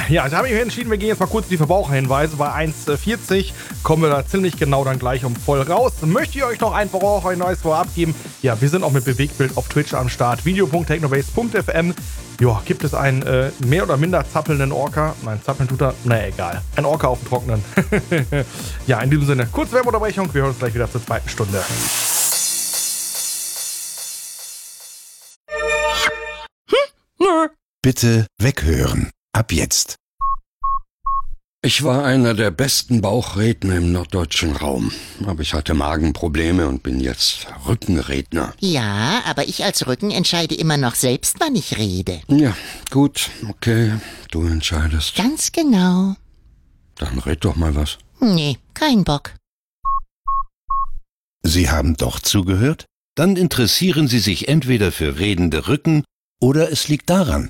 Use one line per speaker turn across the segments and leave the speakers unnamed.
Ja, da habe ich mich entschieden, wir gehen jetzt mal kurz die Verbraucherhinweise. Bei 1,40 kommen wir da ziemlich genau dann gleich um voll raus. Möchte ich euch noch ein Verbraucherhinweis vorab geben? Ja, wir sind auch mit Bewegtbild auf Twitch am Start. video.technobase.fm. Ja, gibt es einen mehr oder minder zappelnden Orca? Nein, zappeln tut er. Naja, egal. Ein Orca auf dem Trockenen. Ja, in diesem Sinne, kurze Werbeunterbrechung. Wir hören uns gleich wieder zur zweiten Stunde.
Bitte weghören. Ab jetzt.
Ich war einer der besten Bauchredner im norddeutschen Raum. Aber ich hatte Magenprobleme und bin jetzt Rückenredner.
Ja, aber ich als Rücken entscheide immer noch selbst, wann ich rede.
Ja, gut, okay, du entscheidest.
Ganz genau.
Dann red doch mal was.
Nee, kein Bock.
Sie haben doch zugehört? Dann interessieren Sie sich entweder für redende Rücken oder es liegt daran.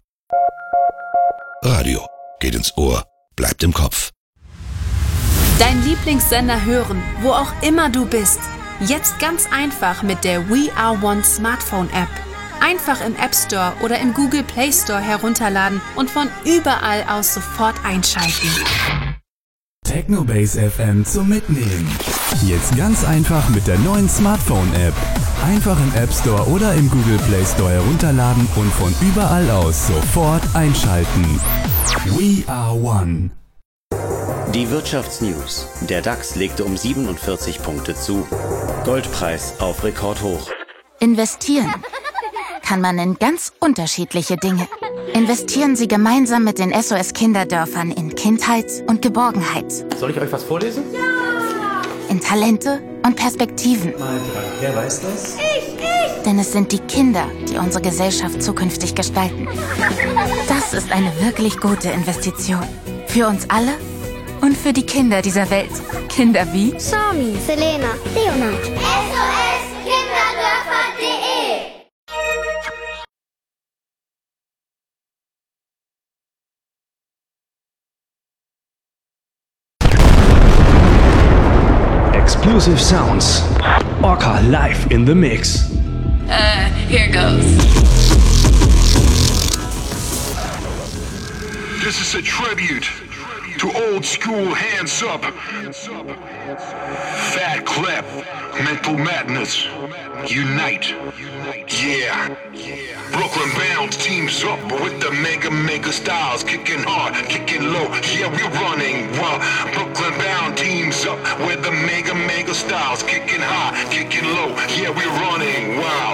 Radio geht ins Ohr, bleibt im Kopf.
Dein Lieblingssender hören, wo auch immer du bist. Jetzt ganz einfach mit der We Are One Smartphone App. Einfach im App Store oder im Google Play Store herunterladen und von überall aus sofort einschalten.
Technobase FM zum Mitnehmen. Jetzt ganz einfach mit der neuen Smartphone-App. Einfach im App Store oder im Google Play Store herunterladen und von überall aus sofort einschalten. We are one.
Die Wirtschaftsnews. Der DAX legte um 47 Punkte zu. Goldpreis auf Rekordhoch.
Investieren kann man in ganz unterschiedliche Dinge. Investieren Sie gemeinsam mit den SOS Kinderdörfern in Kindheit und Geborgenheit.
Soll ich euch was vorlesen?
Ja! In Talente und Perspektiven.
Mal dran. Wer weiß das?
Ich! Denn es sind die Kinder, die unsere Gesellschaft zukünftig gestalten. Das ist eine wirklich gute Investition. Für uns alle und für die Kinder dieser Welt. Kinder wie
Sami, Selena, Leonard. SOS Kinderdörfer.de.
Exclusive sounds. Orca live in the mix.
Here goes.
This is a tribute to old school hands up. Fat clap, mental madness, unite. Yeah. Brooklyn bound teams up with the mega styles, kicking hard, kicking low. Yeah, we're running wild. Brooklyn bound teams up with the mega styles, kicking high, kicking low. Yeah, we're running wild.